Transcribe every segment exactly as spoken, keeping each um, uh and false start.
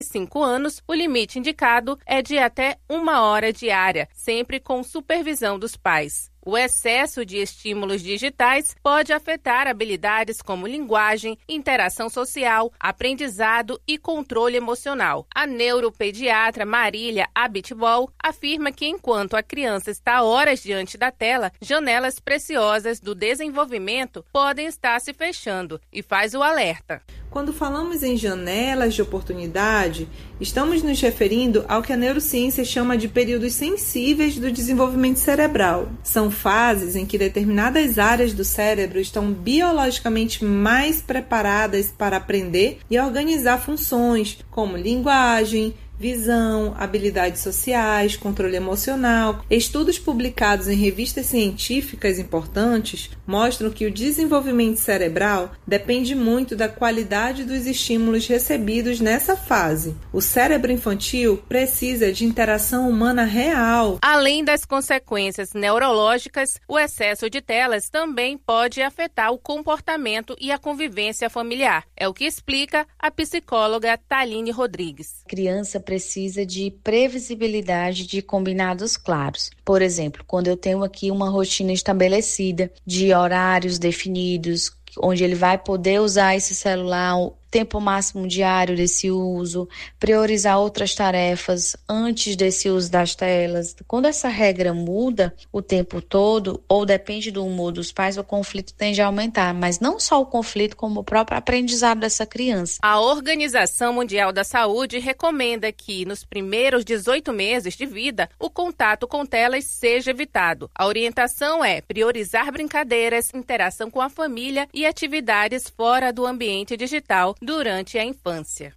cinco anos, o limite indicado é de até uma hora diária, sempre com supervisão dos pais. O excesso de estímulos digitais pode afetar habilidades como linguagem, interação social, aprendizado e controle emocional. A neuropediatra Marília Abitbol afirma que enquanto a criança está horas diante da tela, janelas preciosas do desenvolvimento podem estar se fechando e faz o alerta. Quando falamos em janelas de oportunidade, estamos nos referindo ao que a neurociência chama de períodos sensíveis do desenvolvimento cerebral. São fases em que determinadas áreas do cérebro estão biologicamente mais preparadas para aprender e organizar funções como linguagem, visão, habilidades sociais, controle emocional. Estudos publicados em revistas científicas importantes mostram que o desenvolvimento cerebral depende muito da qualidade dos estímulos recebidos nessa fase. O cérebro infantil precisa de interação humana real. Além das consequências neurológicas, o excesso de telas também pode afetar o comportamento e a convivência familiar. É o que explica a psicóloga Taline Rodrigues. Criança precisa de previsibilidade de combinados claros. Por exemplo, quando eu tenho aqui uma rotina estabelecida de horários definidos, onde ele vai poder usar esse celular, o tempo máximo diário desse uso, priorizar outras tarefas antes desse uso das telas. Quando essa regra muda o tempo todo, ou depende do humor dos pais, o conflito tende a aumentar, mas não só o conflito, como o próprio aprendizado dessa criança. A Organização Mundial da Saúde recomenda que, nos primeiros dezoito meses de vida, o contato com telas seja evitado. A orientação é priorizar brincadeiras, interação com a família e atividades fora do ambiente digital durante a infância.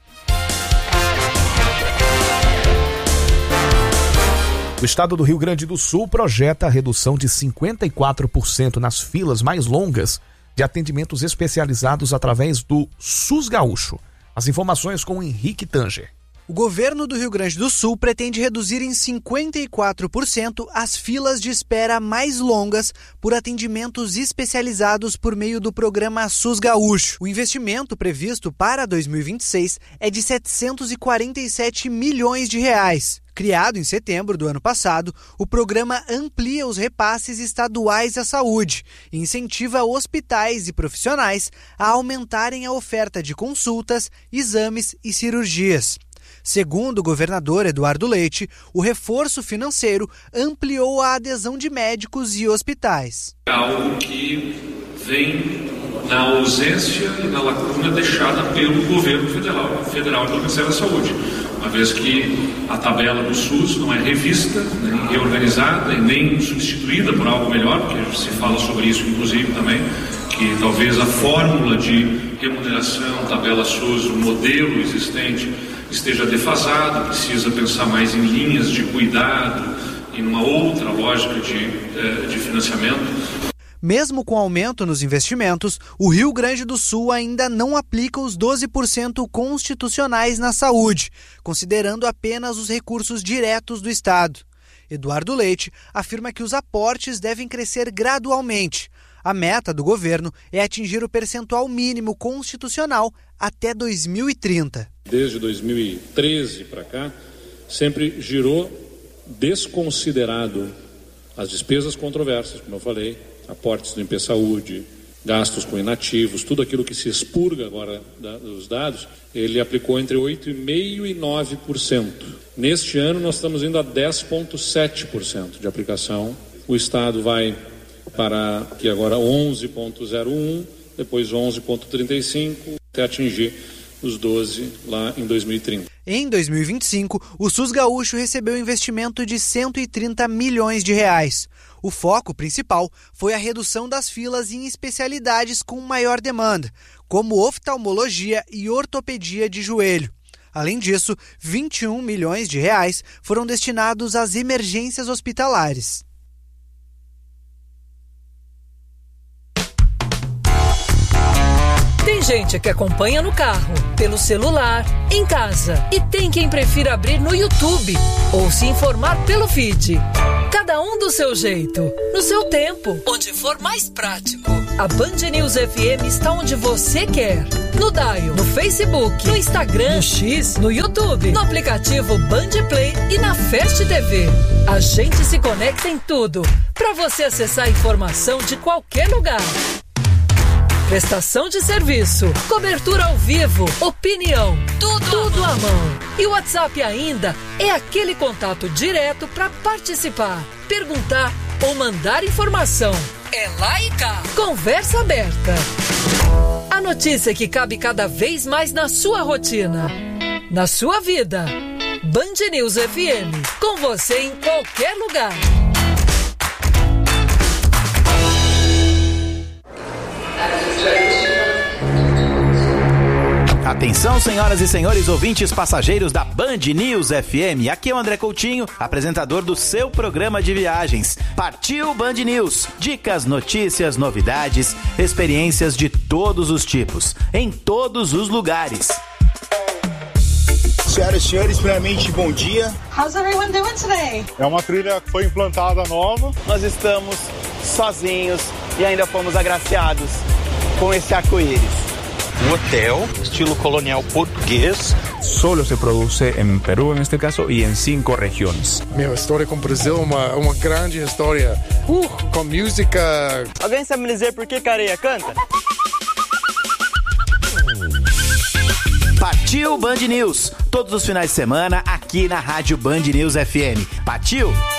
O estado do Rio Grande do Sul projeta a redução de cinquenta e quatro por cento nas filas mais longas de atendimentos especializados através do SUS Gaúcho. As informações com Henrique Tanger. O governo do Rio Grande do Sul pretende reduzir em cinquenta e quatro por cento as filas de espera mais longas por atendimentos especializados por meio do programa SUS Gaúcho. O investimento previsto para dois mil e vinte e seis é de setecentos e quarenta e sete milhões de reais. Criado em setembro do ano passado, o programa amplia os repasses estaduais à saúde e incentiva hospitais e profissionais a aumentarem a oferta de consultas, exames e cirurgias. Segundo o governador Eduardo Leite, o reforço financeiro ampliou a adesão de médicos e hospitais. É algo que vem na ausência e na lacuna deixada pelo governo federal, federal do Ministério da Saúde, uma vez que a tabela do SUS não é revista, nem reorganizada e nem substituída por algo melhor, porque se fala sobre isso inclusive também, que talvez a fórmula de remuneração, tabela SUS, o modelo existente esteja defasado, precisa pensar mais em linhas de cuidado e numa outra lógica de, de financiamento. Mesmo com aumento nos investimentos, o Rio Grande do Sul ainda não aplica os doze por cento constitucionais na saúde, considerando apenas os recursos diretos do Estado. Eduardo Leite afirma que os aportes devem crescer gradualmente. A meta do governo é atingir o percentual mínimo constitucional até dois mil e trinta. Desde dois mil e treze para cá, sempre girou desconsiderado as despesas controversas, como eu falei, aportes do I N P Saúde, gastos com inativos, tudo aquilo que se expurga agora da, dos dados, ele aplicou entre oito vírgula cinco por cento e nove por cento. Neste ano nós estamos indo a dez vírgula sete por cento de aplicação. O Estado vai para que agora onze vírgula zero um, depois onze vírgula trinta e cinco, até atingir os doze lá em dois mil e trinta. Em dois mil e vinte e cinco, o SUS Gaúcho recebeu investimento de cento e trinta milhões de reais. O foco principal foi a redução das filas em especialidades com maior demanda, como oftalmologia e ortopedia de joelho. Além disso, vinte e um milhões de reais foram destinados às emergências hospitalares. Tem gente que acompanha no carro, pelo celular, em casa. E tem quem prefira abrir no YouTube ou se informar pelo feed. Cada um do seu jeito, no seu tempo, onde for mais prático. A Band News F M está onde você quer. No Dial, no Facebook, no Instagram, no X, no YouTube, no aplicativo Band Play e na Fast T V. A gente se conecta em tudo, para você acessar informação de qualquer lugar. Prestação de serviço, cobertura ao vivo, opinião, tudo, tudo à mão. E o WhatsApp ainda é aquele contato direto para participar, perguntar ou mandar informação. É lá e cá. Conversa aberta. A notícia que cabe cada vez mais na sua rotina, na sua vida. Band News F M, com você em qualquer lugar. Atenção, senhoras e senhores ouvintes passageiros da Band News F M. Aqui é o André Coutinho, apresentador do seu programa de viagens. Partiu Band News. Dicas, notícias, novidades, experiências de todos os tipos, em todos os lugares. Senhoras e senhores, primeiramente, bom dia. How's everyone doing today? É uma trilha que foi implantada nova. Nós estamos sozinhos e ainda fomos agraciados com esse arco-íris. Un hotel estilo colonial portugués. Solo se produce en Perú en este caso y en cinco regiones. Meu, história com o Brasil é uma, uma grande história. Uh, com música. Alguém sabe me dizer por que Careia canta? Partiu Band News. Todos os finais de semana aqui na Rádio Band News F M. Partiu!